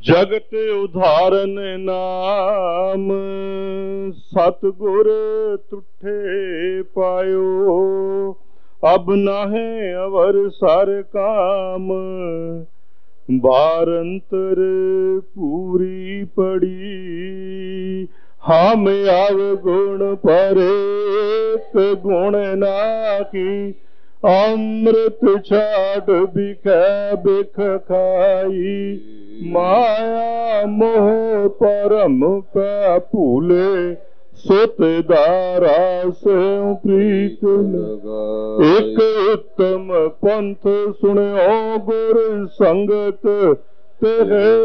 जगत उदाहरण नाम सतगुर तुठे पायो। अब नाहे अवर सर काम बारंतर पूरी पड़ी। हम अवगुण परेत गुण नाकी अमृत छाट बिखै बिख खाई। माया मोह परम पै भूले सुत दारा से प्रीत लगाई। एक उत्तम पंथ सुनो गुर संगत तेरे